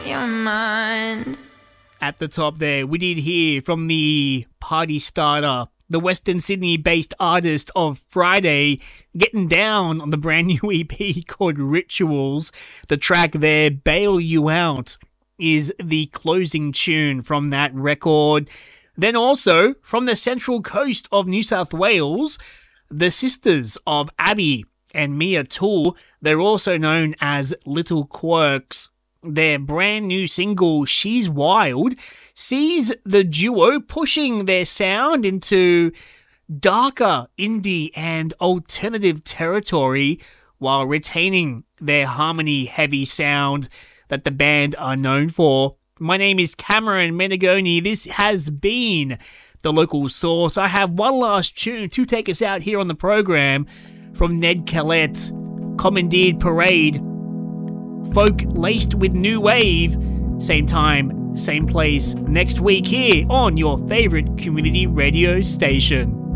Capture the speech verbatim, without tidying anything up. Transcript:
your mind. At the top there, we did hear from the party starter, the Western Sydney-based artist of Friday, getting down on the brand new E P called Rituals. The track there, Bail You Out, is the closing tune from that record. Then also, from the central coast of New South Wales, the sisters of Abby and Mia Toole, they're also known as Little Quirks. Their brand new single, She's Wild, sees the duo pushing their sound into darker indie and alternative territory while retaining their harmony-heavy sound that the band are known for. My name is Cameron Menegoni. This has been The Local Source. I have one last tune to take us out here on the program from Ned Kellett, Commandeered Parade. Folk laced with new wave. Same time, same place next week here on your favorite community radio station.